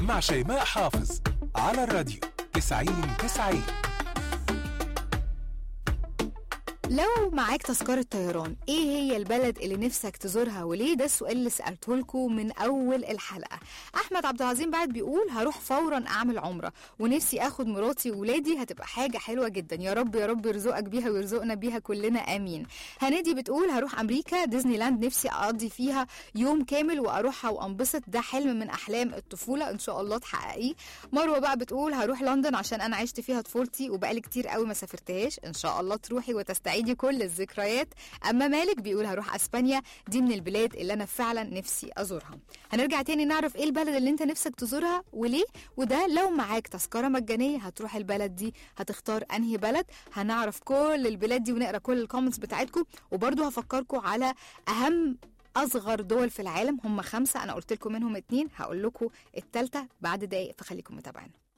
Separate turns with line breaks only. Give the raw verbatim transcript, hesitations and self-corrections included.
مع شيماء حافظ على الراديو تسعين تسعين.
لو معاك تذكرة طيران، ايه هي البلد اللي نفسك تزورها وليه؟ ده السؤال اللي سألته لكم من اول الحلقة. احمد عبد العظيم بعد بيقول هروح فورا اعمل عمرة ونفسي اخد مراتي وولادي، هتبقى حاجة حلوة جدا، يا رب يا رب يرزقك بيها ويرزقنا بيها كلنا امين. هنادي بتقول هروح امريكا ديزني لاند، نفسي اقضي فيها يوم كامل واروحها وانبسط، ده حلم من احلام الطفولة ان شاء الله تحققيه. مروة بقى بتقول هروح لندن عشان انا عشت فيها طفولتي وبقالي كتير قوي ما سافرتهاش، ان شاء الله تروحي وتستعيدي دي كل الذكريات. اما مالك بيقول هروح اسبانيا، دي من البلاد اللي انا فعلا نفسي ازورها. هنرجع تاني نعرف ايه البلد اللي انت نفسك تزورها وليه، وده لو معاك تذكرة مجانية هتروح البلد دي هتختار انهي بلد. هنعرف كل البلاد دي ونقرا كل الكومنتس بتاعتكم، وبرضو هفكركم على اهم اصغر دول في العالم، هم خمسة، انا قلت لكم منهم اتنين، هقول لكم التالتة بعد دقايق، فخليكم متابعين.